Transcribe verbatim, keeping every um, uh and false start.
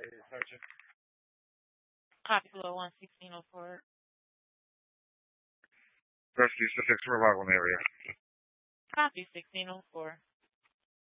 Copy two oh one, sixteen oh four. Rescue six for Loveland area. Copy sixteen oh four.